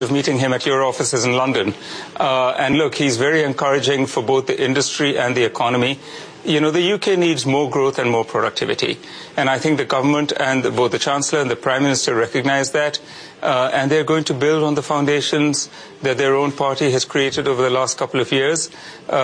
of meeting him at your offices in London. And look, he's very encouraging for both the industry and the economy. You know, the UK needs more growth and more productivity. And I think the government and both the Chancellor and the Prime Minister recognize that. And they're going to build on the foundations that their own party has created over the last couple of years,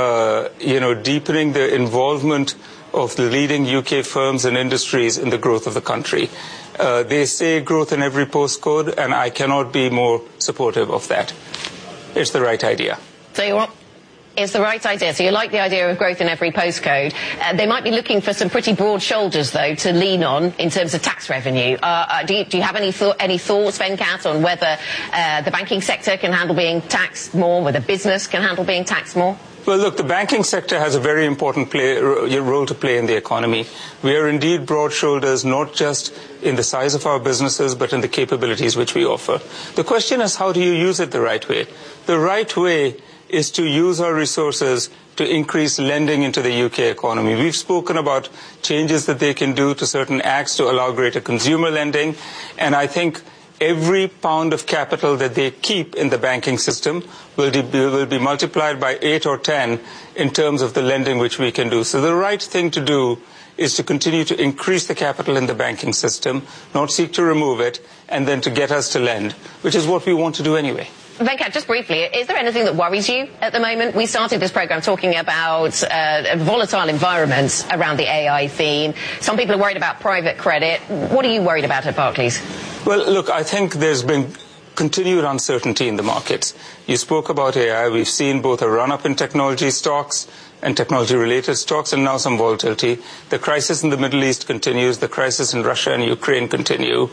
deepening the involvement of the leading UK firms and industries in the growth of the country. They say growth in every postcode, and I cannot be more supportive of that. It's the right idea. So you want... It's the right idea. So you like the idea of growth in every postcode. They might be looking for some pretty broad shoulders, though, to lean on in terms of tax revenue. Do you have any thoughts, Venkat, on whether the banking sector can handle being taxed more, whether business can handle being taxed more? Well, look, the banking sector has a very important role to play in the economy. We are indeed broad shoulders, not just in the size of our businesses, but in the capabilities which we offer. The question is, how do you use it the right way? The right way is to use our resources to increase lending into the UK economy. We've spoken about changes that they can do to certain acts to allow greater consumer lending, and I think every pound of capital that they keep in the banking system will be multiplied by 8 or 10 in terms of the lending which we can do. So the right thing to do is to continue to increase the capital in the banking system, not seek to remove it, and then to get us to lend, which is what we want to do anyway. Venkat, just briefly, is there anything that worries you at the moment? We started this programme talking about volatile environments around the AI theme. Some people are worried about private credit. What are you worried about at Barclays? Well, look, I think there's been continued uncertainty in the markets. You spoke about AI. We've seen both a run-up in technology stocks and technology-related stocks, and now some volatility. The crisis in the Middle East continues. The crisis in Russia and Ukraine continue.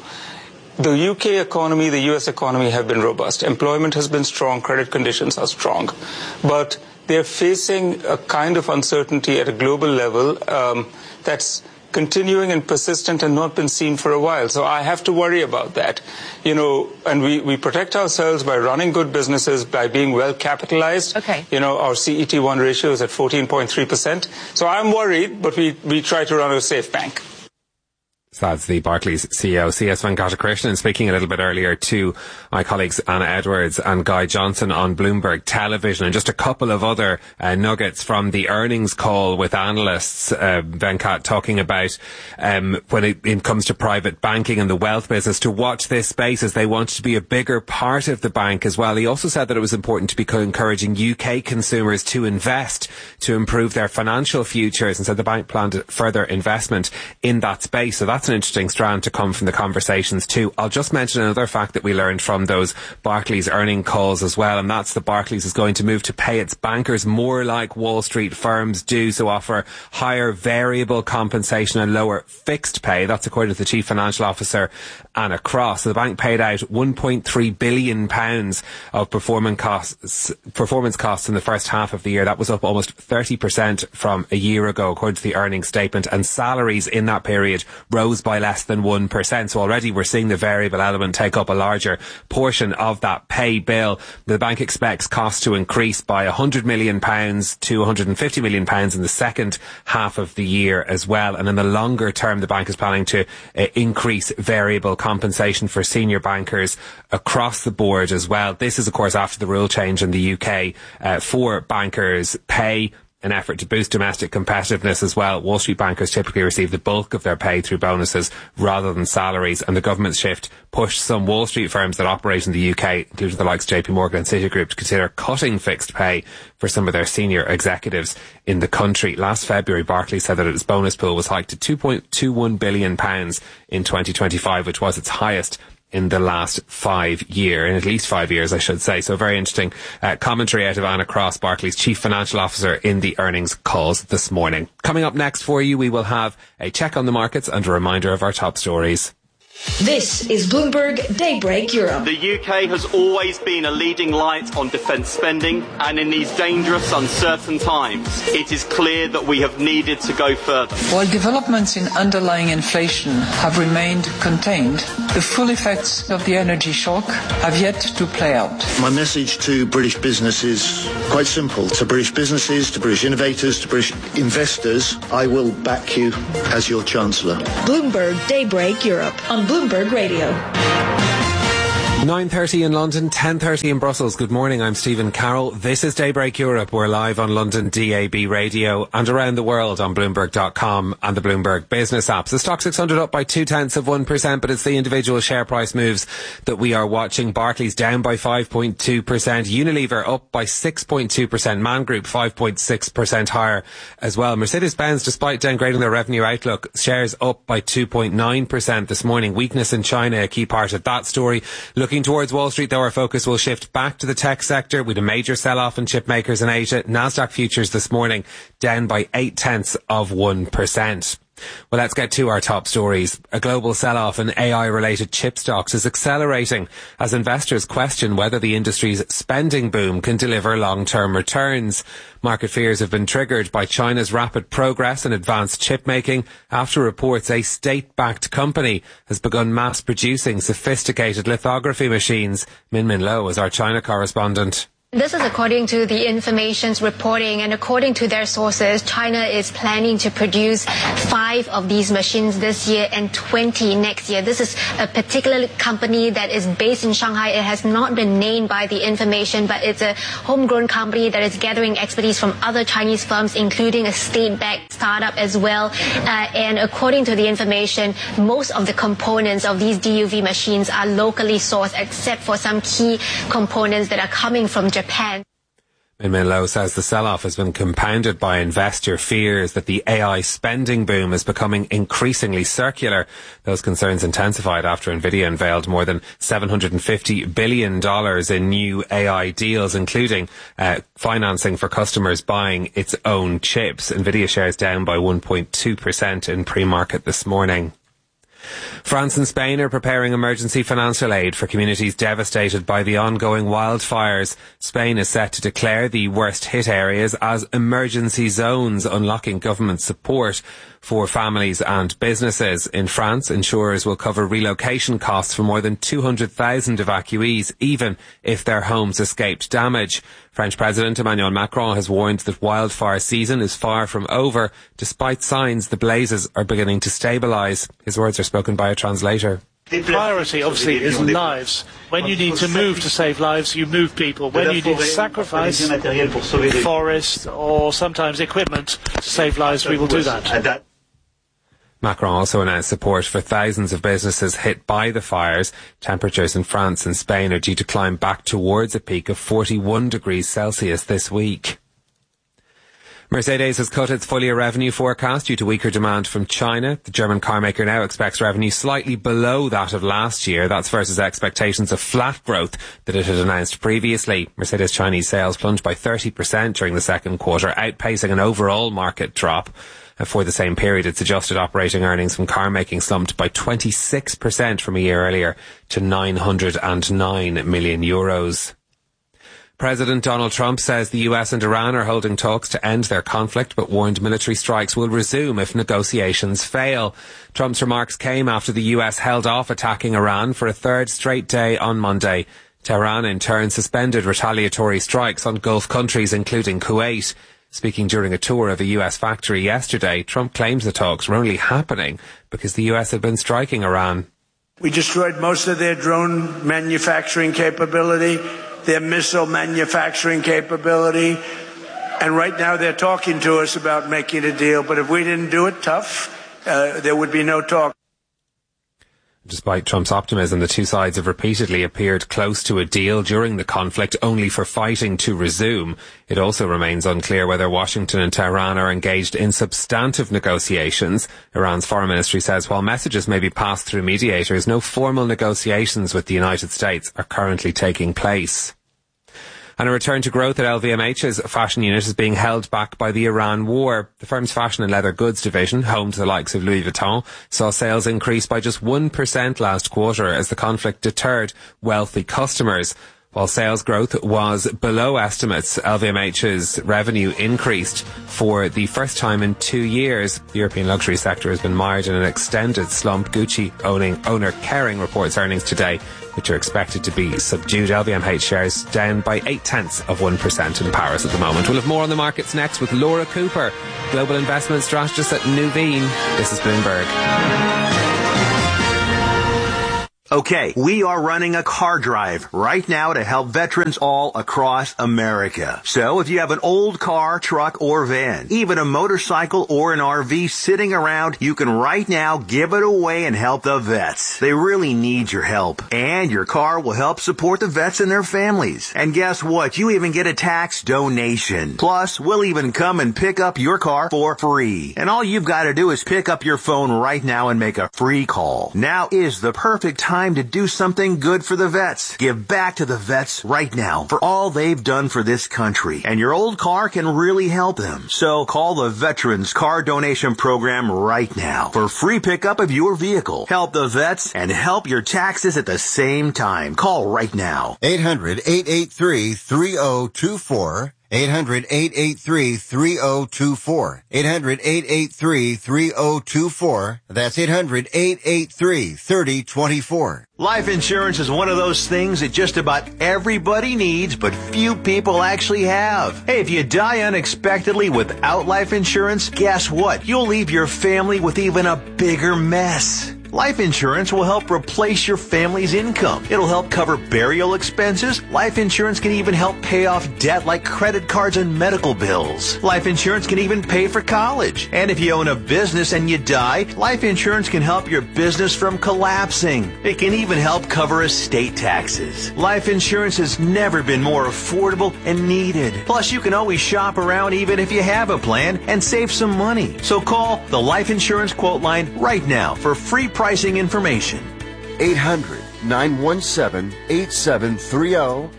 The UK economy, the US economy have been robust. Employment has been strong. Credit conditions are strong. But they're facing a kind of uncertainty at a global level that's continuing and persistent and not been seen for a while. So I have to worry about that. You know, and we protect ourselves by running good businesses, by being well capitalized. Okay. You know, our CET1 ratio is at 14.3%. So I'm worried, but we try to run a safe bank. So that's the Barclays CEO, C.S. Venkatakrishnan, speaking a little bit earlier to my colleagues Anna Edwards and Guy Johnson on Bloomberg Television. And just a couple of other nuggets from the earnings call with analysts, Venkat, talking about when it comes to private banking and the wealth business, to watch this space as they want to be a bigger part of the bank as well. He also said that it was important to be encouraging UK consumers to invest to improve their financial futures, and said the bank planned further investment in that space. So that's an interesting strand to come from the conversations too. I'll just mention another fact that we learned from those Barclays earning calls as well, and that's that Barclays is going to move to pay its bankers more like Wall Street firms do, so offer higher variable compensation and lower fixed pay. That's according to the Chief Financial Officer, Anna Cross. So the bank paid out £1.3 billion of performance costs in the first half of the year. That was up almost 30% from a year ago, according to the earnings statement, and salaries in that period rose by less than 1%. So already we're seeing the variable element take up a larger portion of that pay bill. The bank expects costs to increase by £100 million to £150 million in the second half of the year as well. And in the longer term, the bank is planning to increase variable compensation for senior bankers across the board as well. This is, of course, after the rule change in the UK for bankers' pay, an effort to boost domestic competitiveness as well. Wall Street bankers typically receive the bulk of their pay through bonuses rather than salaries, and the government's shift pushed some Wall Street firms that operate in the UK, including the likes of JP Morgan and Citigroup, to consider cutting fixed pay for some of their senior executives in the country. Last February, Barclays said that its bonus pool was hiked to £2.21 billion in 2025, which was its highest in the last 5 years, in at least 5 years, I should say. So very interesting commentary out of Anna Cross, Barclays Chief Financial Officer, in the earnings calls this morning. Coming up next for you, we will have a check on the markets and a reminder of our top stories. This is Bloomberg Daybreak Europe. The UK has always been a leading light on defence spending, and in these dangerous, uncertain times, it is clear that we have needed to go further. While developments in underlying inflation have remained contained, the full effects of the energy shock have yet to play out. My message to British business is quite simple. To British businesses, to British innovators, to British investors, I will back you as your Chancellor. Bloomberg Daybreak Europe on Bloomberg Radio. 9:30 in London, 10:30 in Brussels. Good morning, I'm Stephen Carroll. This is Daybreak Europe. We're live on London DAB radio and around the world on Bloomberg.com and the Bloomberg Business apps. The Stock 600 up by 0.2%, but it's the individual share price moves that we are watching. Barclays down by 5.2%, Unilever up by 6.2%, Man Group 5.6% higher as well. Mercedes-Benz, despite downgrading their revenue outlook, shares up by 2.9% this morning. Weakness in China, a key part of that story. Looking towards Wall Street, though, our focus will shift back to the tech sector with a major sell-off in chip makers in Asia. Nasdaq futures this morning down by 0.8%. Well, let's get to our top stories. A global sell-off in AI-related chip stocks is accelerating as investors question whether the industry's spending boom can deliver long-term returns. Market fears have been triggered by China's rapid progress in advanced chip making after reports a state-backed company has begun mass-producing sophisticated lithography machines. Min Lo is our China correspondent. This is according to the information's reporting, and according to their sources, China is planning to produce 5 of these machines this year and 20 next year. This is a particular company that is based in Shanghai. It has not been named by the information, but it's a homegrown company that is gathering expertise from other Chinese firms, including a state-backed startup as well. And according to the information, most of the components of these DUV machines are locally sourced, except for some key components that are coming from Japan. Min Lo says the sell-off has been compounded by investor fears that the AI spending boom is becoming increasingly circular. Those concerns intensified after Nvidia unveiled more than $750 billion in new AI deals, including financing for customers buying its own chips. Nvidia shares down by 1.2% in pre-market this morning. France and Spain are preparing emergency financial aid for communities devastated by the ongoing wildfires. Spain is set to declare the worst hit areas as emergency zones, unlocking government support for families and businesses. In France, insurers will cover relocation costs for more than 200,000 evacuees, even if their homes escaped damage. French President Emmanuel Macron has warned that wildfire season is far from over, despite signs the blazes are beginning to stabilise. His words are spoken by a translator. The priority, obviously, is lives. When you need to move to save lives, you move people. When you need to sacrifice forest or sometimes equipment to save lives, we will do that. Macron also announced support for thousands of businesses hit by the fires. Temperatures in France and Spain are due to climb back towards a peak of 41 degrees Celsius this week. Mercedes has cut its full-year revenue forecast due to weaker demand from China. The German carmaker now expects revenue slightly below that of last year. That's versus expectations of flat growth that it had announced previously. Mercedes Chinese sales plunged by 30% during the second quarter, outpacing an overall market drop. For the same period, its adjusted operating earnings from car making slumped by 26% from a year earlier to €909 million. President Donald Trump says the US and Iran are holding talks to end their conflict, but warned military strikes will resume if negotiations fail. Trump's remarks came after the US held off attacking Iran for a third straight day on Monday. Tehran in turn suspended retaliatory strikes on Gulf countries, including Kuwait. Speaking during a tour of a US factory yesterday, Trump claims the talks were only happening because the US had been striking Iran. We destroyed most of their drone manufacturing capability, their missile manufacturing capability, and right now they're talking to us about making a deal. But if we didn't do it tough, there would be no talk. Despite Trump's optimism, the two sides have repeatedly appeared close to a deal during the conflict, only for fighting to resume. It also remains unclear whether Washington and Tehran are engaged in substantive negotiations. Iran's foreign ministry says while messages may be passed through mediators, no formal negotiations with the United States are currently taking place. And a return to growth at LVMH's fashion unit is being held back by the Iran war. The firm's fashion and leather goods division, home to the likes of Louis Vuitton, saw sales increase by just 1% last quarter as the conflict deterred wealthy customers. While sales growth was below estimates, LVMH's revenue increased for the first time in 2 years. The European luxury sector has been mired in an extended slump. Gucci owner Kering reports earnings today, which are expected to be subdued. LVMH shares down by 0.8% in Paris at the moment. We'll have more on the markets next with Laura Cooper, global investment strategist at Nuveen. This is Bloomberg. Okay, we are running a car drive right now to help veterans all across America. So if you have an old car, truck, or van, even a motorcycle or an RV sitting around, you can right now give it away and help the vets. They really need your help. And your car will help support the vets and their families. And guess what? You even get a tax donation. Plus, we'll even come and pick up your car for free. And all you've got to do is pick up your phone right now and make a free call. Now is the perfect time to do something good for the vets. Give back to the vets right now for all they've done for this country. And your old car can really help them. So call the Veterans Car Donation Program right now for free pickup of your vehicle. Help the vets and help your taxes at the same time. Call right now. 800-883-3024. 800-883-3024. 800-883-3024. That's 800-883-3024. Life insurance is one of those things that just about everybody needs, but few people actually have. Hey, if you die unexpectedly without life insurance, guess what? You'll leave your family with even a bigger mess. Life insurance will help replace your family's income. It'll help cover burial expenses. Life insurance can even help pay off debt like credit cards and medical bills. Life insurance can even pay for college. And if you own a business and you die, life insurance can help your business from collapsing. It can even help cover estate taxes. Life insurance has never been more affordable and needed. Plus, you can always shop around even if you have a plan and save some money. So call the Life Insurance Quote Line right now for free pricing information. 800-917-8730.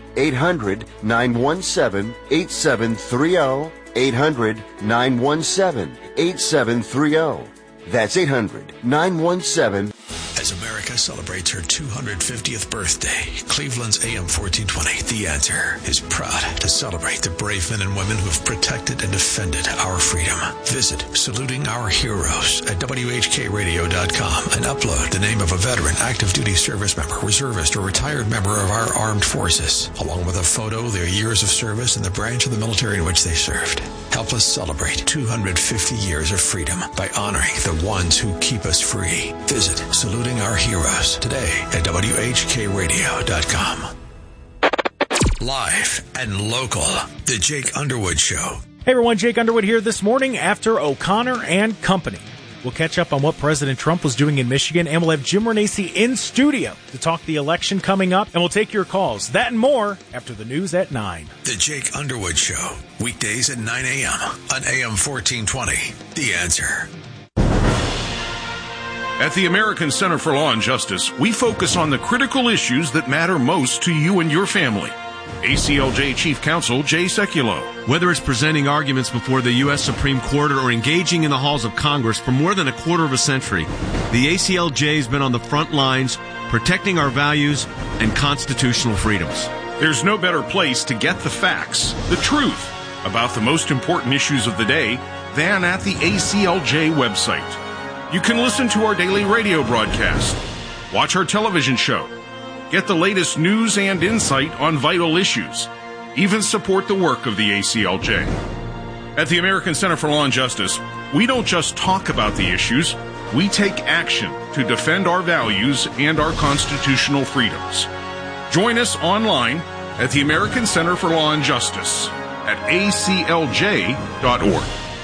800-917-8730. 800-917-8730. That's 800-917. As America celebrates her 250th birthday, Cleveland's AM 1420, The Answer, is proud to celebrate the brave men and women who have protected and defended our freedom. Visit Saluting Our Heroes at WHKRadio.com and upload the name of a veteran, active duty service member, reservist, or retired member of our armed forces, along with a photo, their years of service, and the branch of the military in which they served. Help us celebrate 250 years of freedom by honoring the ones who keep us free. Visit Saluting Our Heroes today at WHKRadio.com. Live and local, The Jake Underwood Show. Hey everyone, Jake Underwood here this morning after O'Connor and Company. We'll catch up on what President Trump was doing in Michigan, and we'll have Jim Renacci in studio to talk the election coming up, and we'll take your calls. That and more after the news at 9. The Jake Underwood Show, weekdays at 9 a.m. on AM 1420. The Answer. At the American Center for Law and Justice, we focus on the critical issues that matter most to you and your family. ACLJ Chief Counsel Jay Sekulow. Whether it's presenting arguments before the U.S. Supreme Court or engaging in the halls of Congress for more than a quarter of a century, the ACLJ has been on the front lines protecting our values and constitutional freedoms. There's no better place to get the facts, the truth, about the most important issues of the day than at the ACLJ website. You can listen to our daily radio broadcast, watch our television show, get the latest news and insight on vital issues, even support the work of the ACLJ. At the American Center for Law and Justice, we don't just talk about the issues, we take action to defend our values and our constitutional freedoms. Join us online at the American Center for Law and Justice at aclj.org.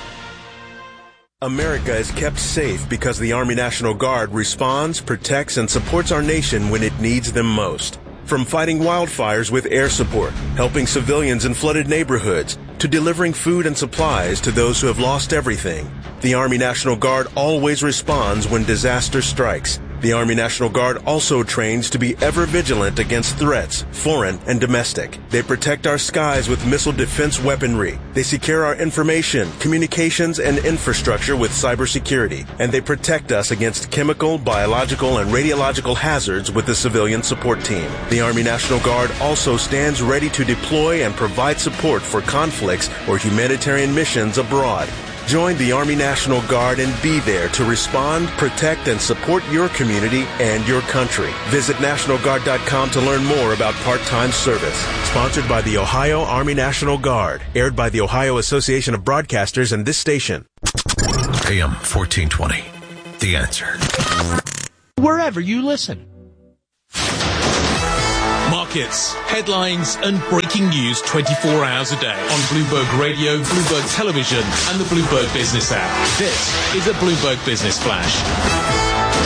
America is kept safe because the Army National Guard responds, protects, and supports our nation when it needs them most. From fighting wildfires with air support, helping civilians in flooded neighborhoods, to delivering food and supplies to those who have lost everything, the Army National Guard always responds when disaster strikes. The Army National Guard also trains to be ever vigilant against threats, foreign and domestic. They protect our skies with missile defense weaponry. They secure our information, communications, and infrastructure with cybersecurity. And they protect us against chemical, biological, and radiological hazards with the civilian support team. The Army National Guard also stands ready to deploy and provide support for conflicts or humanitarian missions abroad. Join the Army National Guard and be there to respond, protect, and support your community and your country. Visit NationalGuard.com to learn more about part-time service. Sponsored by the Ohio Army National Guard. Aired by the Ohio Association of Broadcasters and this station. AM 1420. The Answer. Wherever you listen. markets, headlines and breaking news 24 hours a day on Bloomberg Radio, Bloomberg Television and the Bloomberg Business app. This is a Bloomberg Business Flash.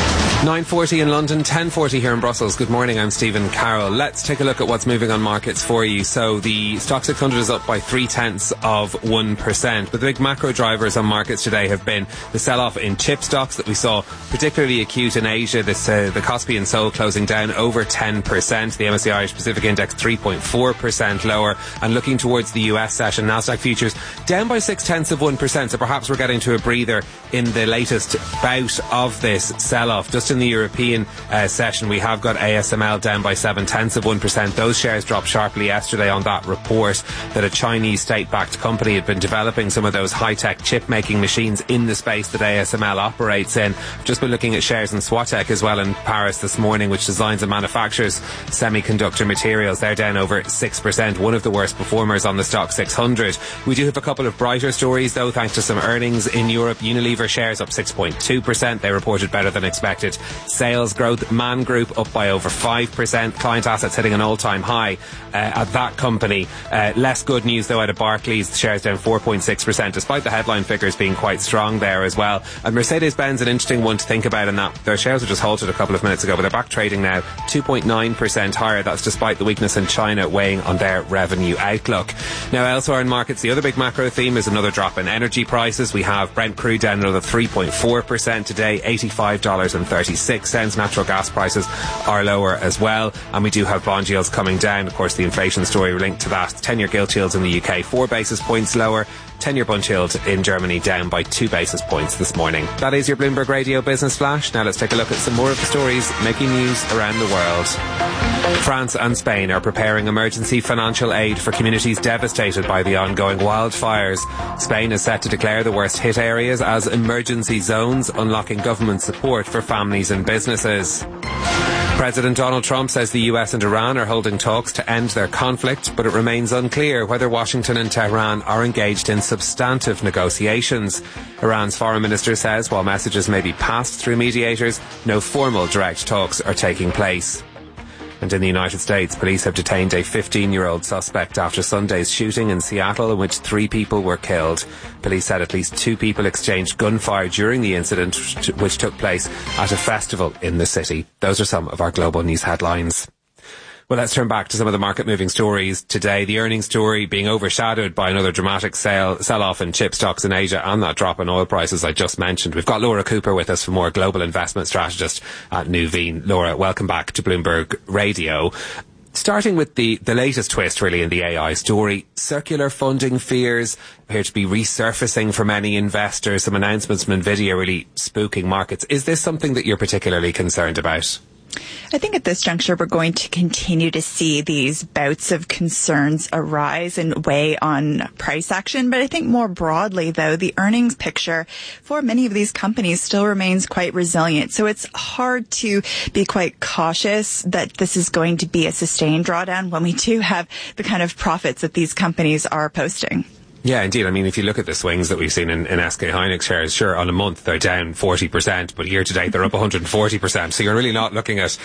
9:40 in London, 10:40 here in Brussels. Good morning, I'm Stephen Carroll. Let's take a look at what's moving on markets for you. So the Stock 600 is up by 0.3%, but the big macro drivers on markets today have been the sell-off in chip stocks that we saw particularly acute in Asia. The Kospi and Seoul closing down over 10%. The MSCI Irish Pacific Index 3.4% lower. And looking towards the US session, Nasdaq futures down by 0.6%. So perhaps we're getting to a breather in the latest bout of this sell-off. Just in the European session, we have got ASML down by 0.7%. Those shares dropped sharply yesterday on that report that a Chinese state-backed company had been developing some of those high-tech chip-making machines in the space that ASML operates in. I've just been looking at shares in Swatec as well in Paris this morning, which designs and manufactures semiconductor materials. They're down over 6%, one of the worst performers on the Stock 600. We do have a couple of brighter stories, though, thanks to some earnings in Europe. Unilever shares up 6.2%. They reported better than expected sales growth. Man Group up by over 5%. Client assets hitting an all-time high at that company. Less good news, though, out of Barclays. The shares down 4.6%, despite the headline figures being quite strong there as well. And Mercedes-Benz, an interesting one to think about in that their shares were just halted a couple of minutes ago, but they're back trading now 2.9% higher. That's despite the weakness in China weighing on their revenue outlook. Now, elsewhere in markets, the other big macro theme is another drop in energy prices. We have Brent crude down another 3.4% today, $85.36. Natural gas prices are lower as well, and we do have bond yields coming down. Of course, the inflation story linked to that. 10-year gilt yields in the UK 4 basis points lower. 10-year bund yield in Germany down by 2 basis points this morning. That is your Bloomberg Radio Business Flash. Now let's take a look at some more of the stories making news around the world. France and Spain are preparing emergency financial aid for communities devastated by the ongoing wildfires. Spain is set to declare the worst hit areas as emergency zones, unlocking government support for families and businesses. President Donald Trump says the US and Iran are holding talks to end their conflict, but it remains unclear whether Washington and Tehran are engaged in substantive negotiations. Iran's foreign minister says while messages may be passed through mediators, no formal direct talks are taking place. And in the United States, police have detained a 15-year-old suspect after Sunday's shooting in Seattle in which 3 people were killed. Police said at least 2 people exchanged gunfire during the incident, which took place at a festival in the city. Those are some of our global news headlines. Well, let's turn back to some of the market-moving stories today. The earnings story being overshadowed by another dramatic sell-off in chip stocks in Asia and that drop in oil prices I just mentioned. We've got Laura Cooper with us for more, global investment strategist at Nuveen. Laura, welcome back to Bloomberg Radio. Starting with the latest twist, really, in the AI story, circular funding fears appear to be resurfacing for many investors. Some announcements from NVIDIA really spooking markets. Is this something that you're particularly concerned about? I think at this juncture, we're going to continue to see these bouts of concerns arise and weigh on price action. But I think more broadly, though, the earnings picture for many of these companies still remains quite resilient. So it's hard to be quite cautious that this is going to be a sustained drawdown when we do have the kind of profits that these companies are posting. Yeah, indeed. I mean, if you look at the swings that we've seen in SK Hynix shares, sure, on a month they're down 40%, but year to date they're up 140%. So you're really not looking at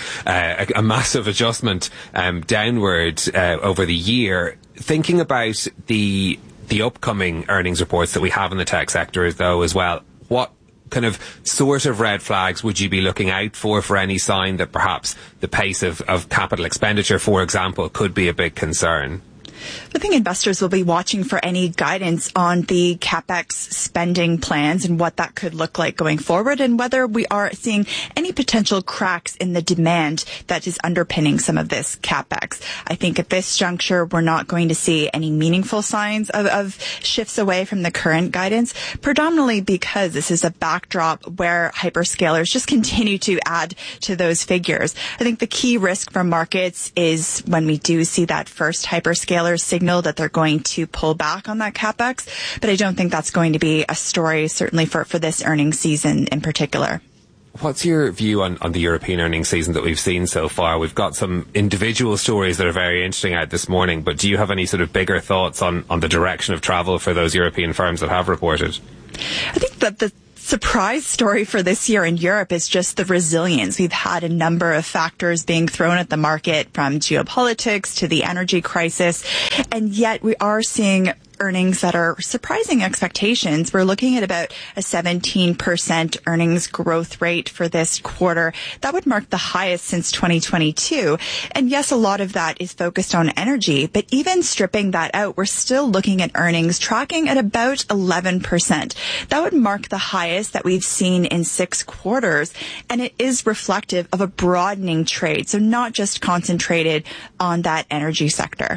a massive adjustment downward over the year. Thinking about the upcoming earnings reports that we have in the tech sector, though, as well, what kind of sort of red flags would you be looking out for any sign that perhaps the pace of capital expenditure, for example, could be a big concern? I think investors will be watching for any guidance on the CapEx spending plans and what that could look like going forward, and whether we are seeing any potential cracks in the demand that is underpinning some of this CapEx. I think at this juncture, we're not going to see any meaningful signs of shifts away from the current guidance, predominantly because this is a backdrop where hyperscalers just continue to add to those figures. I think the key risk for markets is when we do see that first hyperscaler signal that they're going to pull back on that CapEx, but I don't think that's going to be a story, certainly for this earnings season in particular. What's your view on the European earnings season that we've seen so far? We've got some individual stories that are very interesting out this morning, but do you have any sort of bigger thoughts on the direction of travel for those European firms that have reported? I think that the surprise story for this year in Europe is just the resilience. We've had a number of factors being thrown at the market, from geopolitics to the energy crisis, and yet we are seeing earnings that are surprising expectations. We're looking at about a 17% earnings growth rate for this quarter. That would mark the highest since 2022. And yes, a lot of that is focused on energy, but even stripping that out, we're still looking at earnings tracking at about 11%. That would mark the highest that we've seen in 6 quarters. And it is reflective of a broadening trade, so not just concentrated on that energy sector.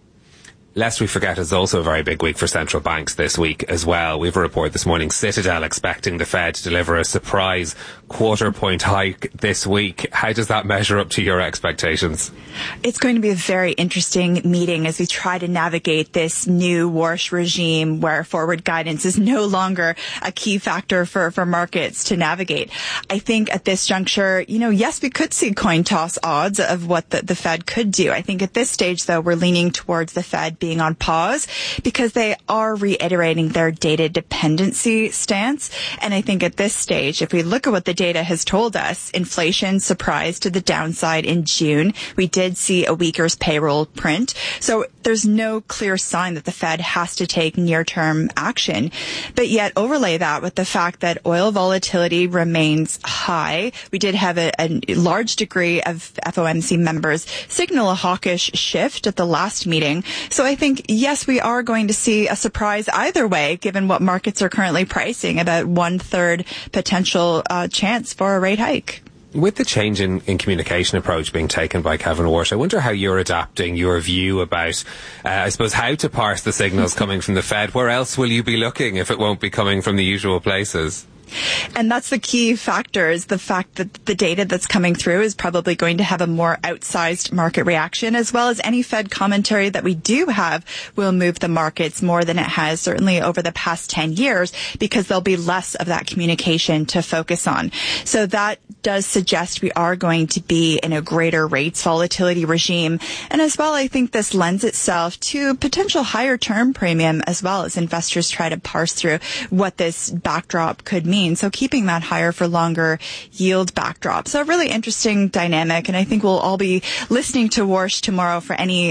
Lest we forget, it's also a very big week for central banks this week as well. We have a report this morning, Citadel expecting the Fed to deliver a surprise quarter-point hike this week. How does that measure up to your expectations? It's going to be a very interesting meeting as we try to navigate this new Warsh regime where forward guidance is no longer a key factor for markets to navigate. I think at this juncture, yes, we could see coin toss odds of what the Fed could do. I think at this stage, though, we're leaning towards the Fed being on pause because they are reiterating their data dependency stance. And I think at this stage, if we look at what the data has told us, inflation surprised to the downside in June. We did see a weaker payroll print. So there's no clear sign that the Fed has to take near-term action. But yet overlay that with the fact that oil volatility remains high. We did have a large degree of FOMC members signal a hawkish shift at the last meeting. So I think, yes, we are going to see a surprise either way, given what markets are currently pricing, about 1/3 potential chance for a rate hike. With the change in communication approach being taken by Kevin Warsh, I wonder how you're adapting your view about, I suppose, how to parse the signals coming from the Fed. Where else will you be looking if it won't be coming from the usual places? And that's the key factor, is the fact that the data that's coming through is probably going to have a more outsized market reaction, as well as any Fed commentary that we do have will move the markets more than it has certainly over the past 10 years, because there'll be less of that communication to focus on. So that does suggest we are going to be in a greater rates volatility regime. And as well, I think this lends itself to potential higher term premium as well, as investors try to parse through what this backdrop could mean. So keeping that higher for longer yield backdrop. So a really interesting dynamic. And I think we'll all be listening to Warsh tomorrow for any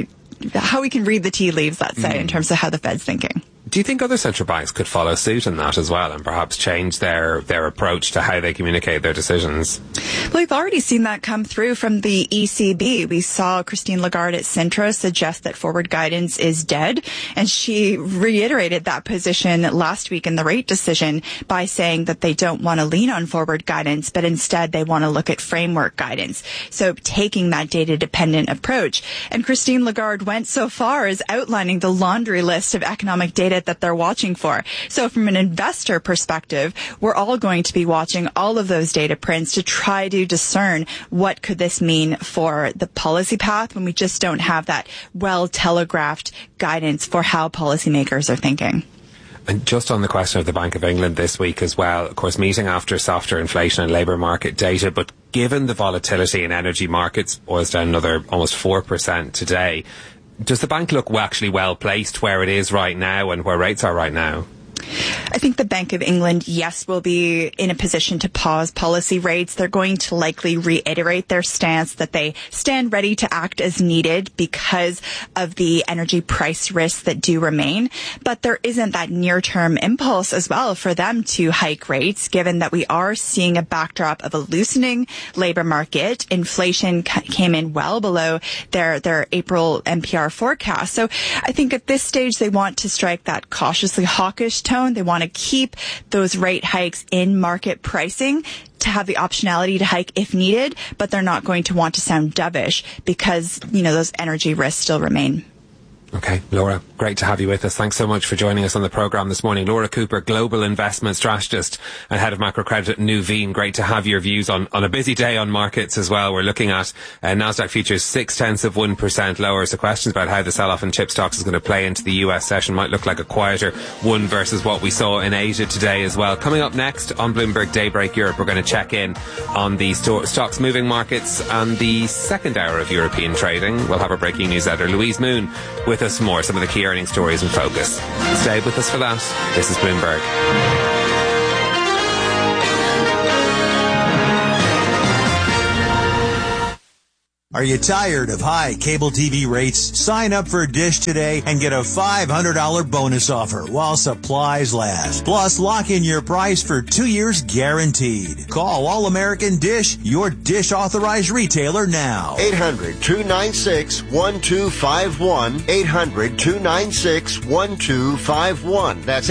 how we can read the tea leaves, let's say, in terms of how the Fed's thinking. Do you think other central banks could follow suit in that as well and perhaps change their approach to how they communicate their decisions? Well, we've already seen that come through from the ECB. We saw Christine Lagarde at Sintra suggest that forward guidance is dead, and she reiterated that position last week in the rate decision by saying that they don't want to lean on forward guidance, but instead they want to look at framework guidance. So taking that data-dependent approach. And Christine Lagarde went so far as outlining the laundry list of economic data that they're watching for. So from an investor perspective, we're all going to be watching all of those data prints to try to discern what could this mean for the policy path when we just don't have that well-telegraphed guidance for how policymakers are thinking. And just on the question of the Bank of England this week as well, of course, meeting after softer inflation and labour market data, but given the volatility in energy markets, oil's down another almost 4% today, does the bank look actually well placed where it is right now and where rates are right now? I think the Bank of England, yes, will be in a position to pause policy rates. They're going to likely reiterate their stance that they stand ready to act as needed because of the energy price risks that do remain. But there isn't that near-term impulse as well for them to hike rates, given that we are seeing a backdrop of a loosening labor market. Inflation came in well below their April NPR forecast. So I think at this stage they want to strike that cautiously hawkish tone. They want to keep those rate hikes in market pricing to have the optionality to hike if needed, but they're not going to want to sound dovish because, those energy risks still remain. Okay, Laura, great to have you with us. Thanks so much for joining us on the programme this morning. Laura Cooper, Global Investment Strategist and Head of Macrocredit at Nuveen. Great to have your views on a busy day on markets as well. We're looking at Nasdaq futures 0.6% lower. So questions about how the sell-off in chip stocks is going to play into the US session might look like a quieter one versus what we saw in Asia today as well. Coming up next on Bloomberg Daybreak Europe, we're going to check in on the stocks moving markets and the second hour of European trading. We'll have our breaking news editor, Louise Moon, with us more, some of the key earnings stories in focus. Stay with us for that. This is Bloomberg. Are you tired of high cable TV rates? Sign up for Dish today and get a $500 bonus offer while supplies last. Plus, lock in your price for 2 years guaranteed. Call All American Dish, your Dish authorized retailer now. 800-296-1251. 800-296-1251. That's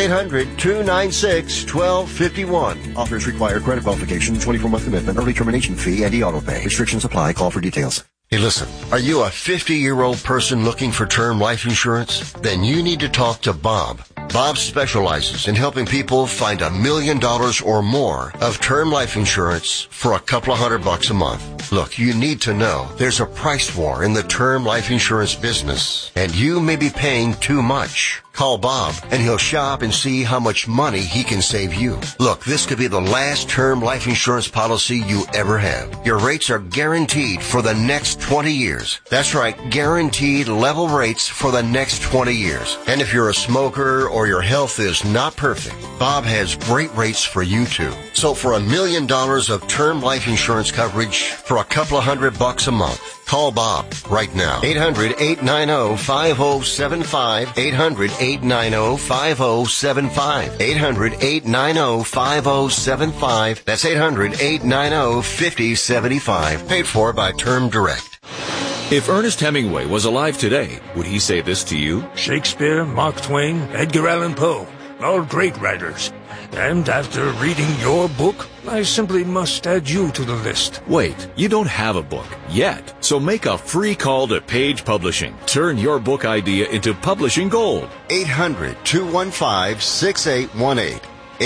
800-296-1251. Offers require credit qualification, 24-month commitment, early termination fee, and e-auto pay. Restrictions apply. Call for details. Hey, listen, are you a 50-year-old person looking for term life insurance? Then you need to talk to Bob. Bob specializes in helping people find $1 million or more of term life insurance for a couple of $100 a month. Look, you need to know there's a price war in the term life insurance business, and you may be paying too much. Call Bob, and he'll shop and see how much money he can save you. Look, this could be the last term life insurance policy you ever have. Your rates are guaranteed for the next 20 years. That's right, guaranteed level rates for the next 20 years. And if you're a smoker or your health is not perfect, Bob has great rates for you too. So for $1 million of term life insurance coverage for a couple of $100 a month, call Bob right now. 800-890-5075. 800-890-5075. 800-890-5075. That's 800-890-5075. Paid for by Term Direct. If Ernest Hemingway was alive today, would he say this to you? Shakespeare, Mark Twain, Edgar Allan Poe, all great writers. And after reading your book, I simply must add you to the list. Wait, you don't have a book yet. So make a free call to Page Publishing. Turn your book idea into publishing gold. 800-215-6818.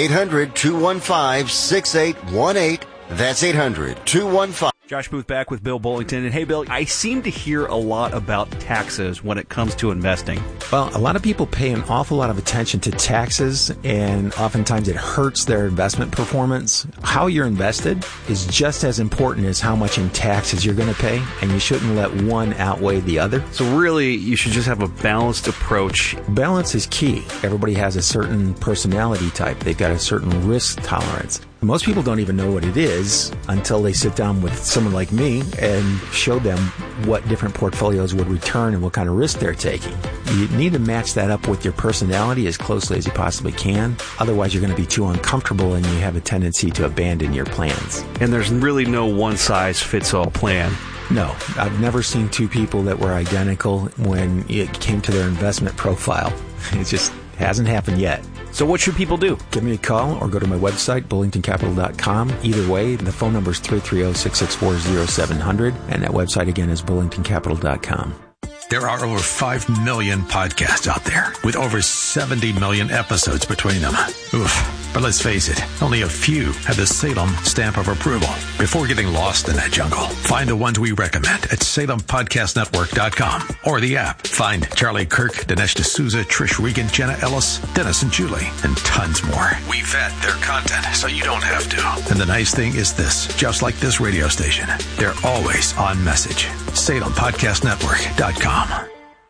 800-215-6818. That's 800-215. Josh Booth back with Bill Bullington. And hey, Bill, I seem to hear a lot about taxes when it comes to investing. Well, a lot of people pay an awful lot of attention to taxes, and oftentimes it hurts their investment performance. How you're invested is just as important as how much in taxes you're going to pay, and you shouldn't let one outweigh the other. So really, you should just have a balanced approach. Balance is key. Everybody has a certain personality type. They've got a certain risk tolerance. Most people don't even know what it is until they sit down with someone like me and show them what different portfolios would return and what kind of risk they're taking. You need to match that up with your personality as closely as you possibly can. Otherwise, you're going to be too uncomfortable and you have a tendency to abandon your plans. And there's really no one-size-fits-all plan. No, I've never seen two people that were identical when it came to their investment profile. It just hasn't happened yet. So what should people do? Give me a call or go to my website, bullingtoncapital.com. Either way, the phone number is 330-664-0700, and that website again is bullingtoncapital.com. There are over 5 million podcasts out there, with over 70 million episodes between them. Oof. But let's face it, only a few have the Salem stamp of approval. Before getting lost in that jungle, find the ones we recommend at SalemPodcastNetwork.com or the app. Find Charlie Kirk, Dinesh D'Souza, Trish Regan, Jenna Ellis, Dennis and Julie, and tons more. We vet their content so you don't have to. And the nice thing is this, just like this radio station, they're always on message. SalemPodcastNetwork.com.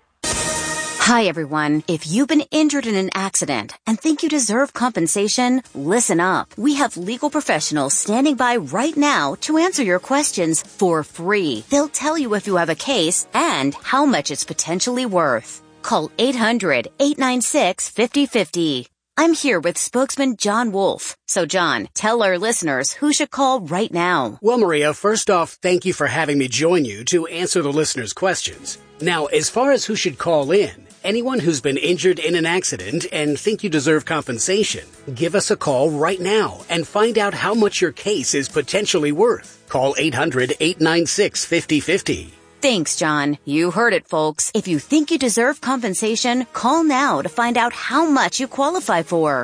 Hi, everyone. If you've been injured in an accident and think you deserve compensation, listen up. We have legal professionals standing by right now to answer your questions for free. They'll tell you if you have a case and how much it's potentially worth. Call 800-896-5050. I'm here with spokesman John Wolf. So, John, tell our listeners who should call right now. Well, Maria, first off, thank you for having me join you to answer the listeners' questions. Now, as far as who should call in, anyone who's been injured in an accident and think you deserve compensation, give us a call right now and find out how much your case is potentially worth. Call 800-896-5050. Thanks, John. You heard it, folks. If you think you deserve compensation, call now to find out how much you qualify for.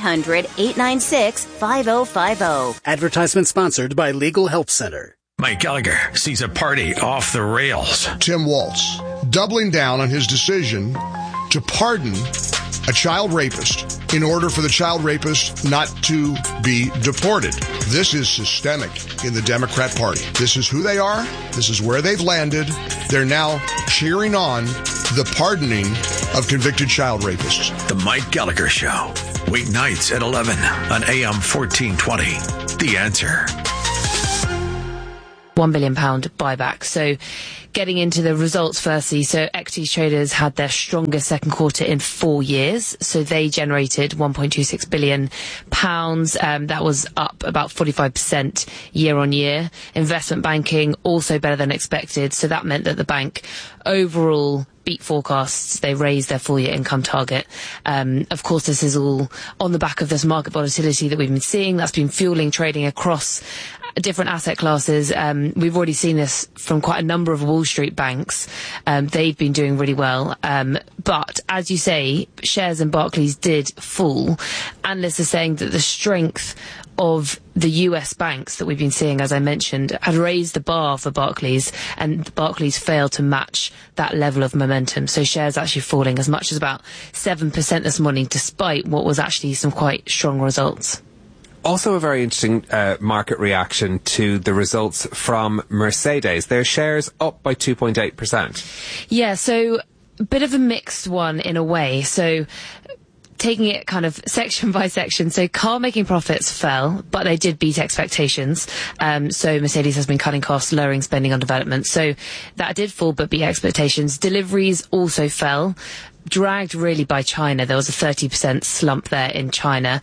800-896-5050. Advertisement sponsored by Legal Help Center. Mike Gallagher sees a party off the rails. Tim Walz doubling down on his decision to pardon a child rapist in order for the child rapist not to be deported. This is systemic in the Democrat Party. This is who they are. This is where they've landed. They're now cheering on the pardoning of convicted child rapists. The Mike Gallagher Show. Weeknights at 11 on AM 1420. The Answer. £1 billion buyback. So getting into the results firstly, so equities traders had their strongest second quarter in 4 years. So they generated £1.26 billion. That was up about 45% year on year. Investment banking also better than expected. So that meant that the bank overall beat forecasts. They raised their full year income target. Of course, this is all on the back of this market volatility that we've been seeing. That's been fueling trading across different asset classes. We've already seen this from quite a number of Wall Street banks. They've been doing really well. But as you say, shares in Barclays did fall. Analysts are saying that the strength of the US banks that we've been seeing, as I mentioned, had raised the bar for Barclays, and Barclays failed to match that level of momentum. So shares actually falling as much as about 7% this morning, despite what was actually some quite strong results. Also a very interesting market reaction to the results from Mercedes. Their shares up by 2.8%. Yeah, so a bit of a mixed one in a way. So taking it kind of section by section, so car making profits fell, but they did beat expectations. So Mercedes has been cutting costs, lowering spending on development. So that did fall, but beat expectations. Deliveries also fell, dragged really by China. There was a 30% slump there in China.